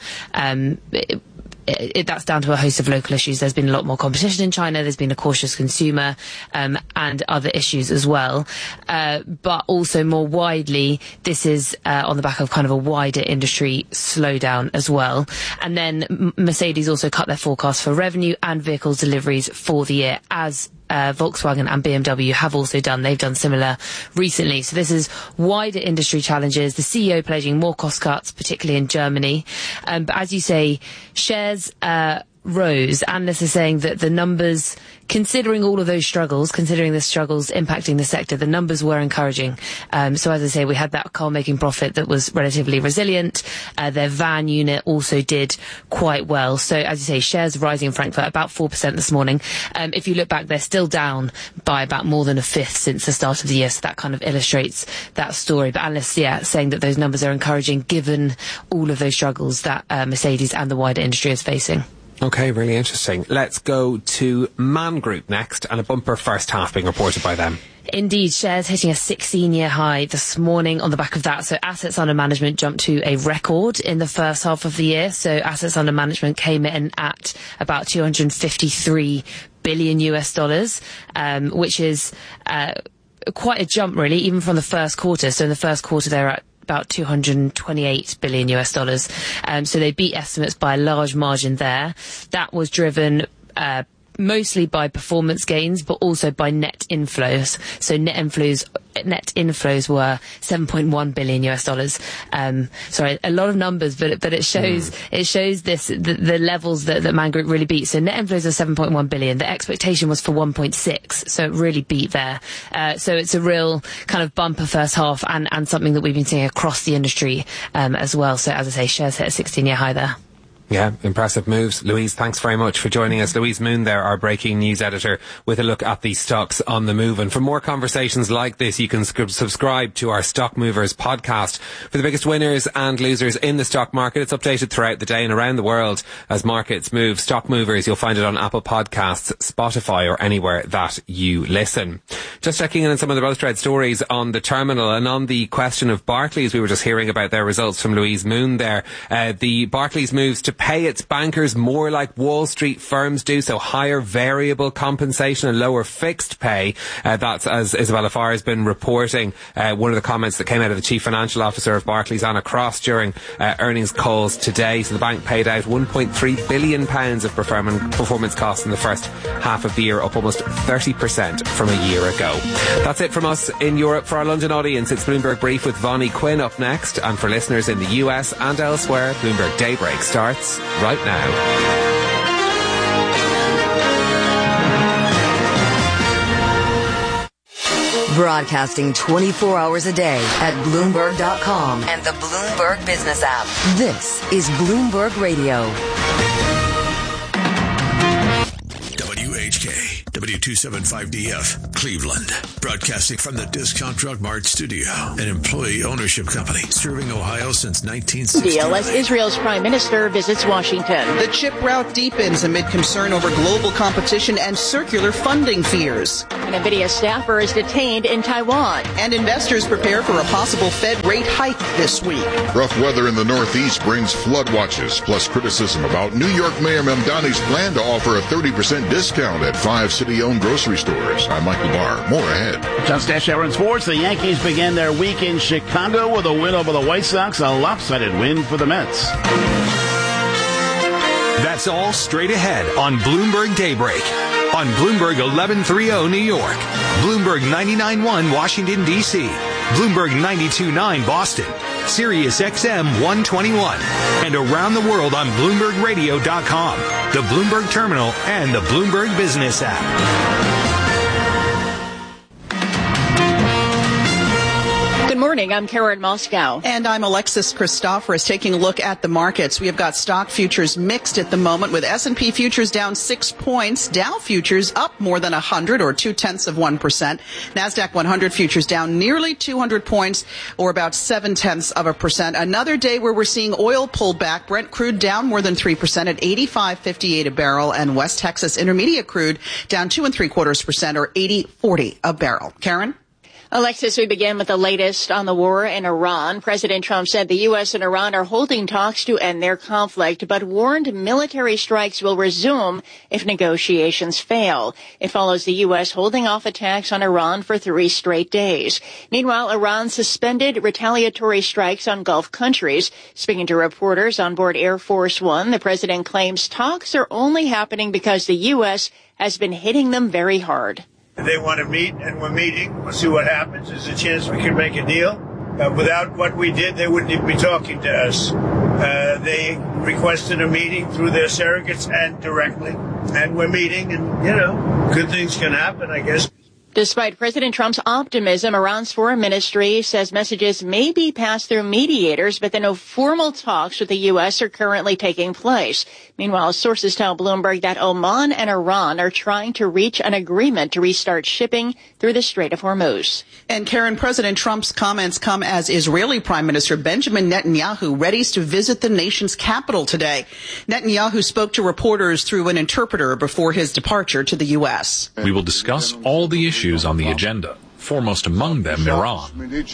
That's down to a host of local issues. There's been a lot more competition in China. There's been a cautious consumer, and other issues as well. But also more widely, this is on the back of kind of a wider industry slowdown as well. And then Mercedes also cut their forecast for revenue and vehicle deliveries for the year, as Volkswagen and BMW have also done. They've done similar recently. So this is wider industry challenges. The CEO pledging more cost cuts, particularly in Germany. But as you say, shares rose. Analysts are saying that the numbers, considering all of those struggles, considering the struggles impacting the sector, the numbers were encouraging. So as I say, we had that car making profit that was relatively resilient. Their van unit also did quite well. So as you say, shares rising in Frankfurt about 4% this morning. If you look back, they're still down by about more than a fifth since the start of the year. So that kind of illustrates that story. But analysts, saying that those numbers are encouraging given all of those struggles that Mercedes and the wider industry is facing. Okay, really interesting. Let's go to Man Group next, and a bumper first half being reported by them. Indeed, shares hitting a 16-year high this morning on the back of that. So assets under management jumped to a record in the first half of the year. So assets under management came in at about $253 billion, which is quite a jump, really, even from the first quarter. So in the first quarter, they're at about $228 billion. So they beat estimates by a large margin there. That was driven mostly by performance gains, but also by net inflows. So net inflows were $7.1 billion. Sorry, a lot of numbers, but it shows the levels that Man Group really beat. So net inflows are $7.1 billion. The expectation was for 1.6, so it really beat there. So it's a real kind of bumper first half, and something that we've been seeing across the industry as well. So as I say, shares hit a 16-year high there. Yeah, impressive moves. Louise, thanks very much for joining us. Louise Moon there, our breaking news editor, with a look at the stocks on the move. And for more conversations like this, you can subscribe to our Stock Movers podcast for the biggest winners and losers in the stock market. It's updated throughout the day and around the world as markets move. Stock Movers, you'll find it on Apple Podcasts, Spotify, or anywhere that you listen. Just checking in on some of the Both Thread stories on the terminal, and on the question of Barclays, we were just hearing about their results from Louise Moon there. The Barclays moves to pay its bankers more like Wall Street firms do, so higher variable compensation and lower fixed pay. That's, as Isabella Farr has been reporting, one of the comments that came out of the Chief Financial Officer of Barclays, Anna Cross, during earnings calls today. So the bank paid out £1.3 billion of performance costs in the first half of the year, up almost 30% from a year ago. That's it from us in Europe. For our London audience, it's Bloomberg Brief with Vonnie Quinn up next. And for listeners in the US and elsewhere, Bloomberg Daybreak starts right now. Broadcasting 24 hours a day at Bloomberg.com and the Bloomberg Business app. This is Bloomberg Radio. WHK, W275DF, Cleveland. Broadcasting from the Discount Drug Mart studio, an employee ownership company serving Ohio since 1960. Deal as Israel's prime minister visits Washington. The chip rout deepens amid concern over global competition and circular funding fears. An NVIDIA staffer is detained in Taiwan. And investors prepare for a possible Fed rate hike this week. Rough weather in the Northeast brings flood watches, plus criticism about New York Mayor Mamdani's plan to offer a 30% discount at 5 city-owned grocery stores. I'm Michael Barr. More ahead. Just Dash Aaron Sports. The Yankees began their week in Chicago with a win over the White Sox, a lopsided win for the Mets. That's all straight ahead on Bloomberg Daybreak. On Bloomberg 1130 New York, Bloomberg 99.1 Washington, D.C., Bloomberg 92.9 Boston, Sirius XM 121, and around the world on BloombergRadio.com, the Bloomberg Terminal, and the Bloomberg Business app. Good morning. I'm Karen Moscow. And I'm Alexis Christoforous, taking a look at the markets. We have got stock futures mixed at the moment, with S&P futures down 6 points, Dow futures up more than 100 or 0.2%. NASDAQ 100 futures down nearly 200 points or about 0.7%. Another day where we're seeing oil pull back. Brent crude down more than 3% at $85.58 a barrel, and West Texas Intermediate crude down 2.75% or $80.40 a barrel. Karen? Alexis, we begin with the latest on the war in Iran. President Trump said the U.S. and Iran are holding talks to end their conflict, but warned military strikes will resume if negotiations fail. It follows the U.S. holding off attacks on Iran for 3 straight days. Meanwhile, Iran suspended retaliatory strikes on Gulf countries. Speaking to reporters on board Air Force One, the president claims talks are only happening because the U.S. has been hitting them very hard. They want to meet, and we're meeting. We'll see what happens. There's a chance we can make a deal. Without what we did, they wouldn't even be talking to us. They requested a meeting through their surrogates and directly. And we're meeting, and, good things can happen, I guess. Despite President Trump's optimism, Iran's foreign ministry says messages may be passed through mediators, but that no formal talks with the U.S. are currently taking place. Meanwhile, sources tell Bloomberg that Oman and Iran are trying to reach an agreement to restart shipping through the Strait of Hormuz. And Karen, President Trump's comments come as Israeli Prime Minister Benjamin Netanyahu readies to visit the nation's capital today. Netanyahu spoke to reporters through an interpreter before his departure to the U.S. We will discuss all the issues on the agenda, foremost among them Iran.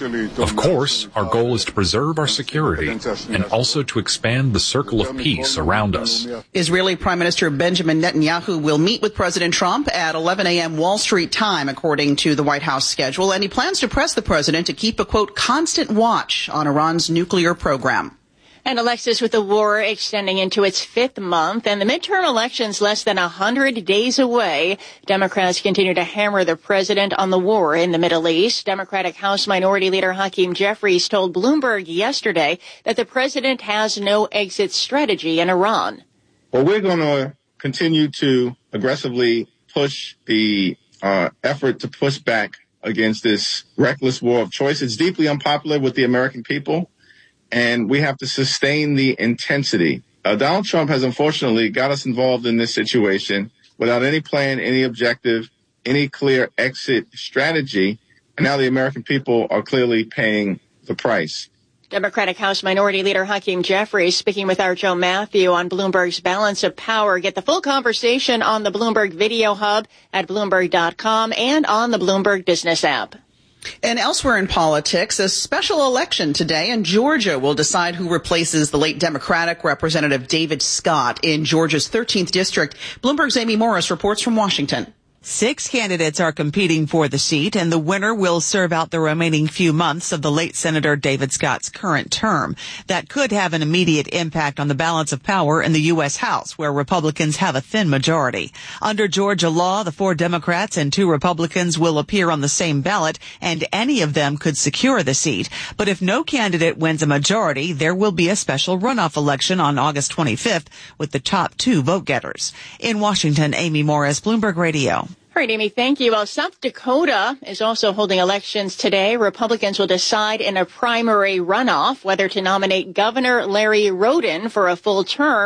Of course, our goal is to preserve our security and also to expand the circle of peace around us. Israeli Prime Minister Benjamin Netanyahu will meet with President Trump at 11 a.m. Wall Street time, according to the White House schedule, and he plans to press the president to keep a, quote, constant watch on Iran's nuclear program. And Alexis, with the war extending into its 5th month and the midterm elections less than 100 days away, Democrats continue to hammer the president on the war in the Middle East. Democratic House Minority Leader Hakeem Jeffries told Bloomberg yesterday that the president has no exit strategy in Iran. Well, we're going to continue to aggressively push the effort to push back against this reckless war of choice. It's deeply unpopular with the American people, and we have to sustain the intensity. Donald Trump has unfortunately got us involved in this situation without any plan, any objective, any clear exit strategy. And now the American people are clearly paying the price. Democratic House Minority Leader Hakeem Jeffries speaking with our Joe Matthew on Bloomberg's Balance of Power. Get the full conversation on the Bloomberg Video Hub at Bloomberg.com and on the Bloomberg Business app. And elsewhere in politics, a special election today in Georgia will decide who replaces the late Democratic Representative David Scott in Georgia's 13th district. Bloomberg's Amy Morris reports from Washington. 6 candidates are competing for the seat, and the winner will serve out the remaining few months of the late Senator David Scott's current term. That could have an immediate impact on the balance of power in the U.S. House, where Republicans have a thin majority. Under Georgia law, the 4 Democrats and 2 Republicans will appear on the same ballot, and any of them could secure the seat. But if no candidate wins a majority, there will be a special runoff election on August 25th with the top 2 vote-getters. In Washington, Amy Morris, Bloomberg Radio. All right, Amy, thank you. Well, South Dakota is also holding elections today. Republicans will decide in a primary runoff whether to nominate Governor Larry Roden for a full term.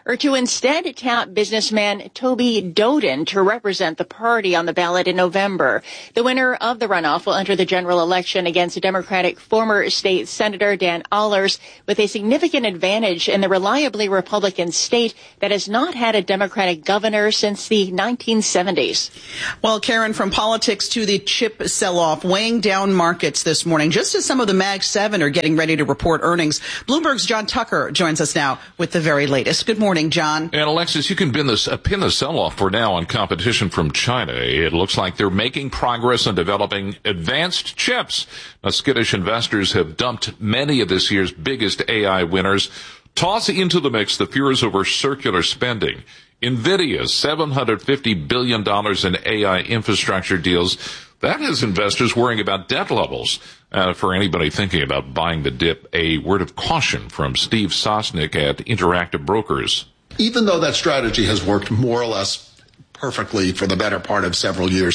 or to instead tap businessman Toby Doden to represent the party on the ballot in November. The winner of the runoff will enter the general election against Democratic former state Senator Dan Allers with a significant advantage in the reliably Republican state that has not had a Democratic governor since the 1970s. Well, Karen, from politics to the chip sell-off, weighing down markets this morning, just as some of the Mag 7 are getting ready to report earnings. Bloomberg's John Tucker joins us now with the very latest. Good morning, John. And Alexis, you can pin the sell-off for now on competition from China. It looks like they're making progress on developing advanced chips. Now, skittish investors have dumped many of this year's biggest AI winners. Toss into the mix the fears over circular spending. NVIDIA's $750 billion in AI infrastructure deals. That has investors worrying about debt levels. For anybody thinking about buying the dip, a word of caution from Steve Sosnick at Interactive Brokers. Even though that strategy has worked more or less perfectly for the better part of several years,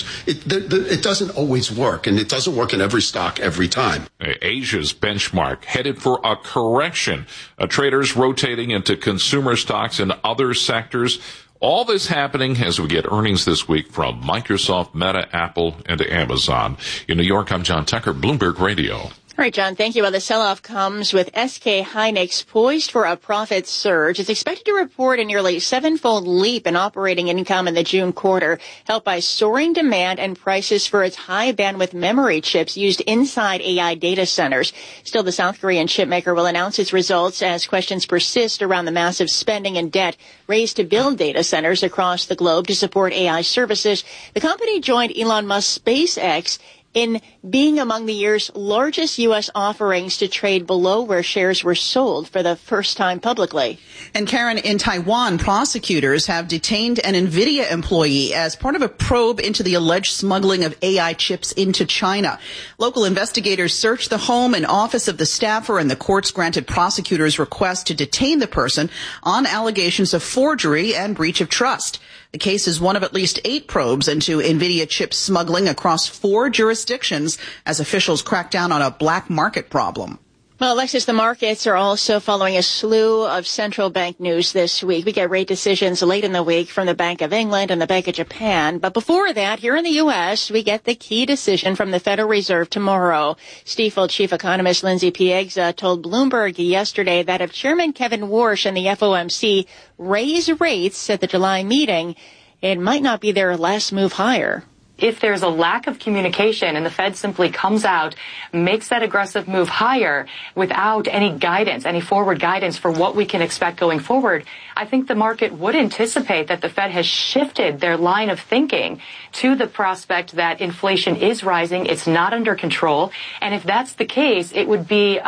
it doesn't always work, and it doesn't work in every stock every time. Asia's benchmark headed for a correction. Traders rotating into consumer stocks and other sectors. All this happening as we get earnings this week from Microsoft, Meta, Apple, and Amazon. In New York, I'm John Tucker, Bloomberg Radio. All right, John, thank you. Well, the sell-off comes with SK Hynix poised for a profit surge. It's expected to report a nearly seven-fold leap in operating income in the June quarter, helped by soaring demand and prices for its high-bandwidth memory chips used inside AI data centers. Still, the South Korean chipmaker will announce its results as questions persist around the massive spending and debt raised to build data centers across the globe to support AI services. The company joined Elon Musk's SpaceX in being among the year's largest U.S. offerings to trade below where shares were sold for the first time publicly. And Karen, in Taiwan, prosecutors have detained an NVIDIA employee as part of a probe into the alleged smuggling of AI chips into China. Local investigators searched the home and office of the staffer, and the courts granted prosecutors' request to detain the person on allegations of forgery and breach of trust. The case is one of at least 8 probes into NVIDIA chip smuggling across 4 jurisdictions as officials crack down on a black market problem. Well, Alexis, the markets are also following a slew of central bank news this week. We get rate decisions late in the week from the Bank of England and the Bank of Japan. But before that, here in the U.S., we get the key decision from the Federal Reserve tomorrow. Stifel chief economist Lindsay Piegza told Bloomberg yesterday that if Chairman Kevin Warsh and the FOMC raise rates at the July meeting, it might not be their last move higher. If there's a lack of communication and the Fed simply comes out, makes that aggressive move higher without any guidance, any forward guidance for what we can expect going forward, I think the market would anticipate that the Fed has shifted their line of thinking to the prospect that inflation is rising, it's not under control, and if that's the case, it would be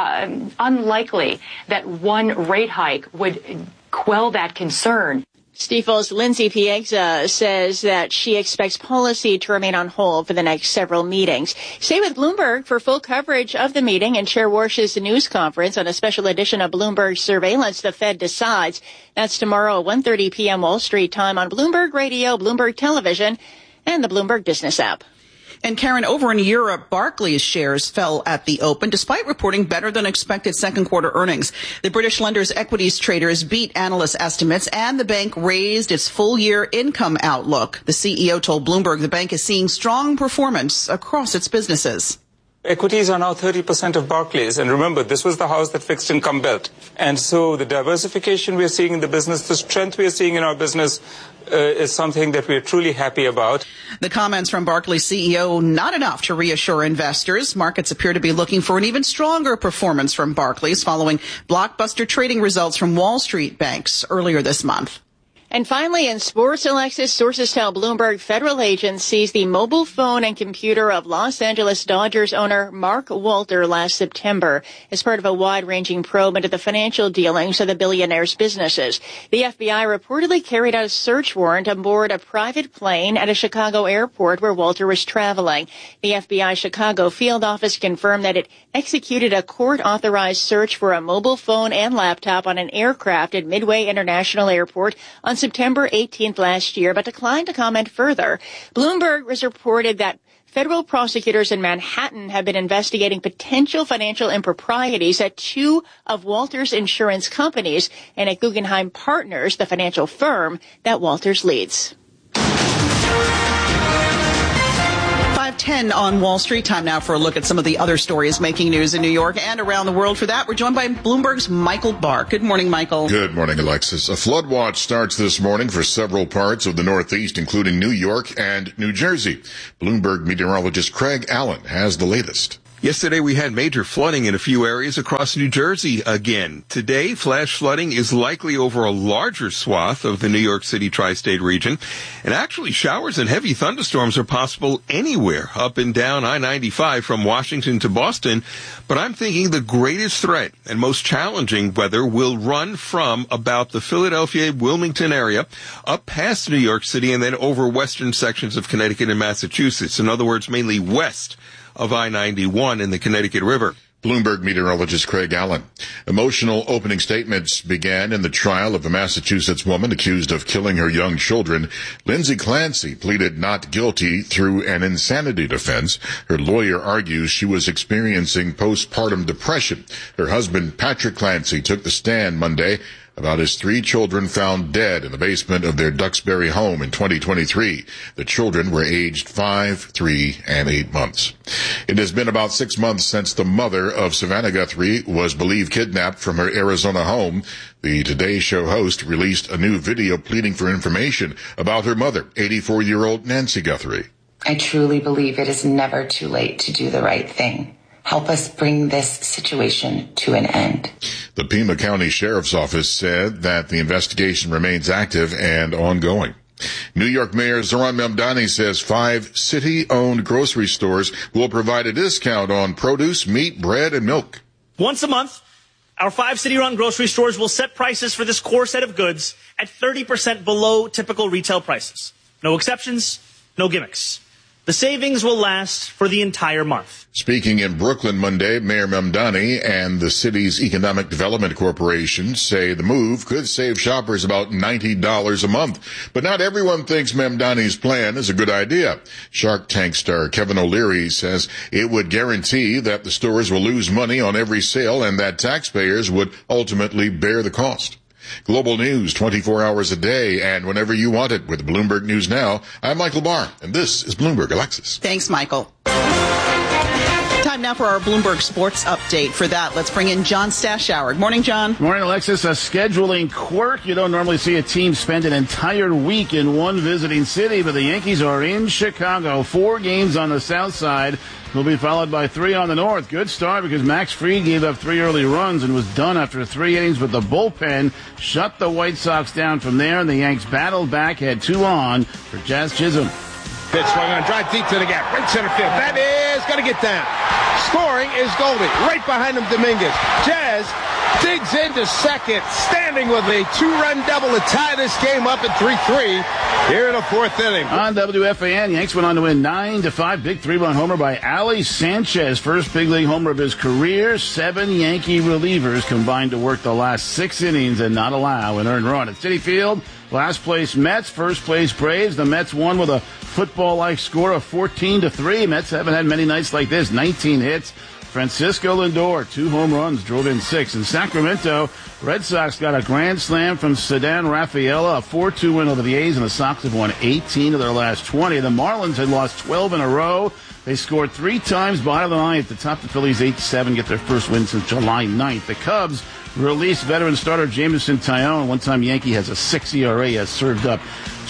unlikely that one rate hike would quell that concern. Stifel's Lindsay Piegza says that she expects policy to remain on hold for the next several meetings. Stay with Bloomberg for full coverage of the meeting and Chair Warsh's news conference on a special edition of Bloomberg Surveillance, The Fed Decides. That's tomorrow at 1:30 p.m. Wall Street time on Bloomberg Radio, Bloomberg Television, and the Bloomberg Business app. And Karen, over in Europe, Barclays shares fell at the open despite reporting better than expected second quarter earnings. The British lender's equities traders beat analyst estimates and the bank raised its full year income outlook. The CEO told Bloomberg the bank is seeing strong performance across its businesses. Equities are now 30% of Barclays. And remember, this was the house that fixed income built. And so the diversification we're seeing in the business, the strength we're seeing in our business is something that we're truly happy about. The comments from Barclays CEO, not enough to reassure investors. Markets appear to be looking for an even stronger performance from Barclays following blockbuster trading results from Wall Street banks earlier this month. And finally, in sports, Alexis, sources tell Bloomberg federal agents seized the mobile phone and computer of Los Angeles Dodgers owner Mark Walter last September as part of a wide-ranging probe into the financial dealings of the billionaire's businesses. The FBI reportedly carried out a search warrant aboard a private plane at a Chicago airport where Walter was traveling. The FBI Chicago field office confirmed that it executed a court-authorized search for a mobile phone and laptop on an aircraft at Midway International Airport on September 18th last year, but declined to comment further. Bloomberg has reported that Federal prosecutors in Manhattan have been investigating potential financial improprieties at two of Walters' insurance companies and at Guggenheim Partners, the financial firm that Walters leads. 5:10 on Wall Street. Time now for a look at some of the other stories making news in New York and around the world. For that, we're joined by Bloomberg's Michael Barr. Good morning, Michael. Good morning, Alexis. A flood watch starts this morning for several parts of the Northeast, including New York and New Jersey. Bloomberg meteorologist Craig Allen has the latest. Yesterday, we had major flooding in a few areas across New Jersey again. Today, flash flooding is likely over a larger swath of the New York City tri-state region. And actually, showers and heavy thunderstorms are possible anywhere up and down I-95 from Washington to Boston. But I'm thinking the greatest threat and most challenging weather will run from about the Philadelphia, Wilmington area up past New York City and then over western sections of Connecticut and Massachusetts. In other words, mainly west of I-91 in the Connecticut River. Bloomberg meteorologist Craig Allen. Emotional opening statements began in the trial of a Massachusetts woman accused of killing her young children. Lindsay Clancy pleaded not guilty through an insanity defense. Her lawyer argues she was experiencing postpartum depression. Her husband, Patrick Clancy, took the stand Monday about his 3 children found dead in the basement of their Duxbury home in 2023. The children were aged 5, 3, and 8 months. It has been about 6 months since the mother of Savannah Guthrie was believed kidnapped from her Arizona home. The Today Show host released a new video pleading for information about her mother, 84-year-old Nancy Guthrie. I truly believe it is never too late to do the right thing. Help us bring this situation to an end. The Pima County Sheriff's Office said that the investigation remains active and ongoing. New York Mayor Zohran Mamdani says 5 city-owned grocery stores will provide a discount on produce, meat, bread, and milk. Once a month, our 5 city-run grocery stores will set prices for this core set of goods at 30% below typical retail prices. No exceptions, no gimmicks. The savings will last for the entire month. Speaking in Brooklyn Monday, Mayor Mamdani and the city's Economic Development Corporation say the move could save shoppers about $90 a month. But not everyone thinks Mamdani's plan is a good idea. Shark Tank star Kevin O'Leary says it would guarantee that the stores will lose money on every sale and that taxpayers would ultimately bear the cost. Global news 24 hours a day and whenever you want it with Bloomberg News Now. I'm Michael Barr, and this is Bloomberg Alexis. Thanks, Michael. Time now for our Bloomberg Sports Update. For that, let's bring in John Stashower. Good morning, John. Good morning, Alexis. A scheduling quirk. You don't normally see a team spend an entire week in one visiting city, but the Yankees are in Chicago. 4 games on the south side. Will be followed by 3 on the north. Good start because Max Fried gave up 3 early runs and was done after 3 innings, but the bullpen shut the White Sox down from there, and the Yanks battled back, had 2 on for Jazz Chisholm. Pitch swung on, drive deep to the gap, right center field. That is going to get down. Scoring is Goldie. Right behind him, Dominguez. Jazz digs into second, standing with a 2-run double to tie this game up at 3-3 here in the 4th inning. On WFAN, Yanks went on to win 9-5. Big 3-run homer by Ali Sanchez. First big league homer of his career. 7 Yankee relievers combined to work the last 6 innings and not allow an earned run. At Citi Field, last place Mets, first place Braves. The Mets won with a football-like score of 14-3. Mets haven't had many nights like this. 19 hits. Francisco Lindor, 2 home runs, drove in 6. In Sacramento, Red Sox got a grand slam from Ceddanne Rafaela, a 4-2 win over the A's, and the Sox have won 18 of their last 20. The Marlins had lost 12 in a row. They scored 3 times, bottom of the ninth. To top the Phillies 8-7, get their first win since July 9th. The Cubs released veteran starter Jameson Taillon. One-time Yankee has a 6 ERA, has served up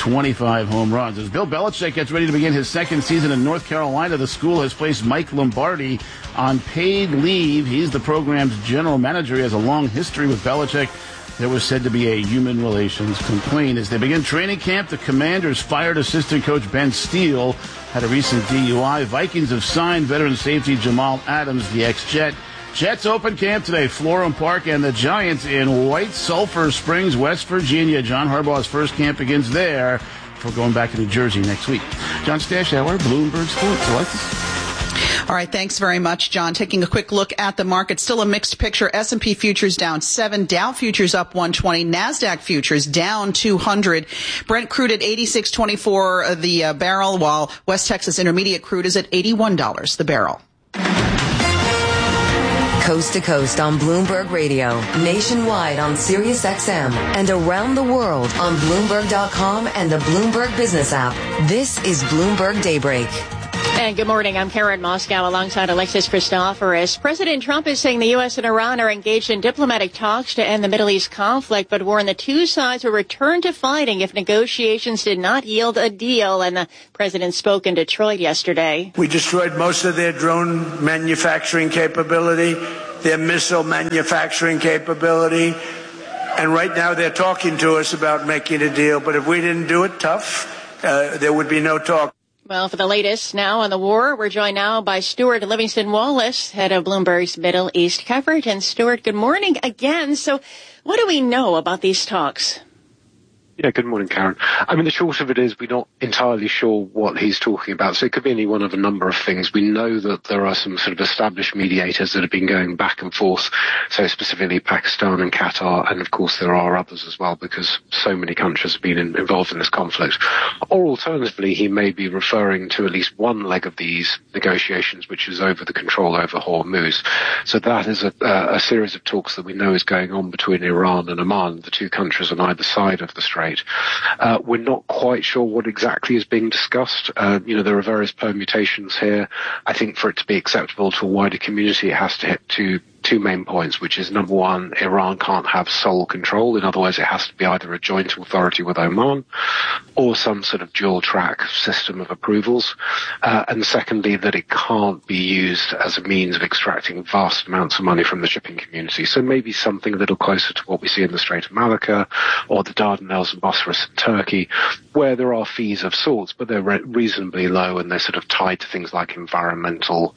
25 home runs. As Bill Belichick gets ready to begin his second season in North Carolina, the school has placed Mike Lombardi on paid leave. He's the program's general manager. He has a long history with Belichick. There was said to be a human relations complaint. As they begin training camp, the Commanders fired assistant coach Ben Steele, had a recent DUI. Vikings have signed veteran safety Jamal Adams, the ex-Jet. Jets open camp today, Florham Park, and the Giants in White Sulphur Springs, West Virginia. John Harbaugh's first camp begins there before going back to New Jersey next week. John Stashower, Bloomberg Sports. Alexis? All right, thanks very much, John. Taking a quick look at the market, still a mixed picture. S&P futures down 7, Dow futures up 120, NASDAQ futures down 200. Brent crude at $86.24 the barrel, while West Texas Intermediate crude is at $81 the barrel. Coast to coast on Bloomberg Radio, nationwide on Sirius XM, and around the world on Bloomberg.com and the Bloomberg Business app. This is Bloomberg Daybreak. And good morning. I'm Karen Moscow alongside Alexis Christoforous. President Trump is saying the U.S. and Iran are engaged in diplomatic talks to end the Middle East conflict, but warned the two sides will return to fighting if negotiations did not yield a deal. And the president spoke in Detroit yesterday. We destroyed most of their drone manufacturing capability, their missile manufacturing capability. And right now they're talking to us about making a deal. But if we didn't do it tough, there would be no talk. Well, for the latest now on the war, we're joined now by Stuart Livingston Wallace, head of Bloomberg's Middle East coverage. And Stuart, good morning again. So what do we know about these talks? Yeah, good morning, Karen. I mean, the short of it is we're not entirely sure what he's talking about. So it could be any one of a number of things. We know that there are some sort of established mediators that have been going back and forth. So specifically Pakistan and Qatar. And of course, there are others as well, because so many countries have been involved in this conflict. Or alternatively, he may be referring to at least one leg of these negotiations, which is over the control over Hormuz. So that is a series of talks that we know is going on between Iran and Oman, the two countries on either side of the strait. We're not quite sure what exactly is being discussed. There are various permutations here. I think for it to be acceptable to a wider community, it has to hit two main points, which is, number one, Iran can't have sole control. In other words, it has to be either a joint authority with Oman or some sort of dual track system of approvals. And secondly, that it can't be used as a means of extracting vast amounts of money from the shipping community. So maybe something a little closer to what we see in the Strait of Malacca or the Dardanelles and Bosphorus in Turkey, where there are fees of sorts, but they're reasonably low and they're sort of tied to things like environmental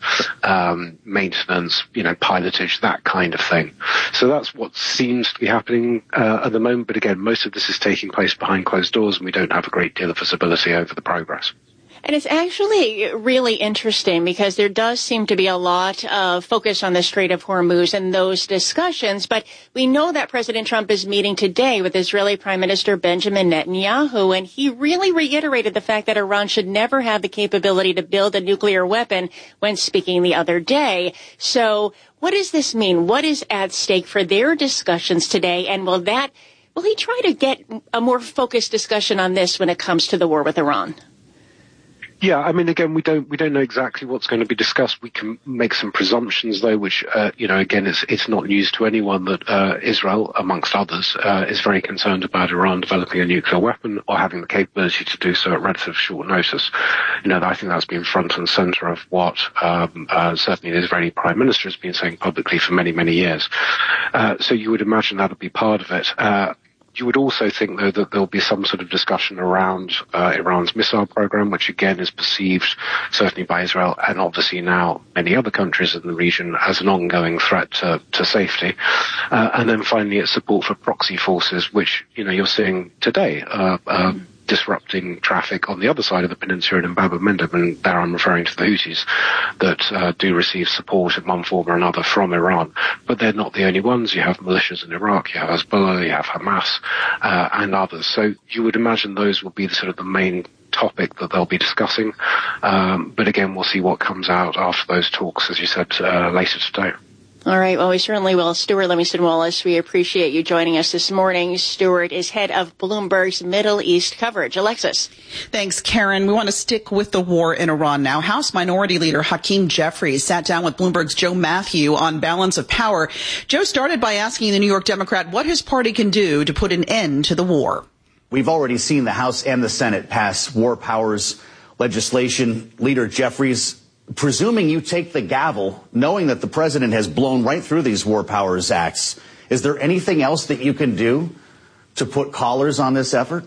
maintenance, pilotage, that kind of thing. So that's what seems to be happening at the moment. But again, most of this is taking place behind closed doors and we don't have a great deal of visibility over the progress. And it's actually really interesting because there does seem to be a lot of focus on the Strait of Hormuz and those discussions. But we know that President Trump is meeting today with Israeli Prime Minister Benjamin Netanyahu, and he really reiterated the fact that Iran should never have the capability to build a nuclear weapon when speaking the other day. So what does this mean? What is at stake for their discussions today? And will he try to get a more focused discussion on this when it comes to the war with Iran? Yeah, I mean, again, we don't know exactly what's going to be discussed. We can make some presumptions, though, which, again, it's not news to anyone that Israel, amongst others, is very concerned about Iran developing a nuclear weapon or having the capability to do so at relatively short notice. I think that's been front and center of what certainly the Israeli Prime Minister has been saying publicly for many, many years. So you would imagine that'll be part of it. You would also think, though, that there'll be some sort of discussion around Iran's missile program, which again is perceived, certainly by Israel and obviously now many other countries in the region, as an ongoing threat to safety. And then finally, its support for proxy forces, which, you're seeing today, disrupting traffic on the other side of the peninsula in Bab el-Mandeb, and there I'm referring to the Houthis that do receive support in one form or another from Iran. But they're not the only ones. You have militias in Iraq, you have Hezbollah, you have Hamas, and others. So you would imagine those will be the main topic that they'll be discussing. But again, we'll see what comes out after those talks, as you said, later today. All right. Well, we certainly will. Stuart Livingston Wallace, we appreciate you joining us this morning. Stuart is head of Bloomberg's Middle East coverage. Alexis. Thanks, Karen. We want to stick with the war in Iran now. House Minority Leader Hakeem Jeffries sat down with Bloomberg's Joe Matthew on balance of power. Joe started by asking the New York Democrat what his party can do to put an end to the war. We've already seen the House and the Senate pass war powers legislation. Leader Jeffries, presuming you take the gavel, knowing that the president has blown right through these war powers acts, is there anything else that you can do to put collars on this effort?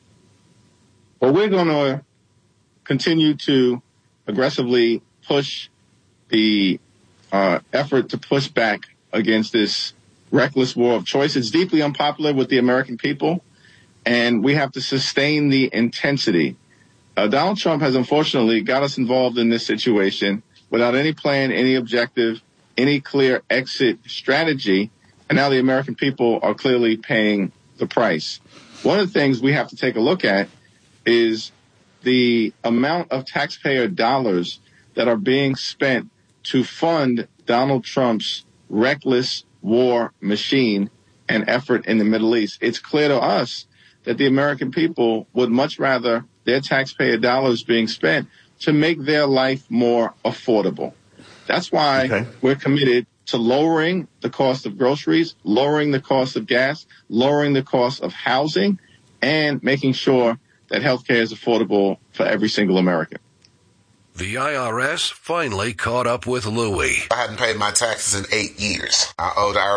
Well, we're going to continue to aggressively push the effort to push back against this reckless war of choice. It's deeply unpopular with the American people, and we have to sustain the intensity. Donald Trump has unfortunately got us involved in this situation without any plan, any objective, any clear exit strategy. And now the American people are clearly paying the price. One of the things we have to take a look at is the amount of taxpayer dollars that are being spent to fund Donald Trump's reckless war machine and effort in the Middle East. It's clear to us that the American people would much rather their taxpayer dollars being spent to make their life more affordable. That's why we're committed to lowering the cost of groceries, lowering the cost of gas, lowering the cost of housing, and making sure that healthcare is affordable for every single American. The IRS finally caught up with Louis. I hadn't paid my taxes in 8 years. I owed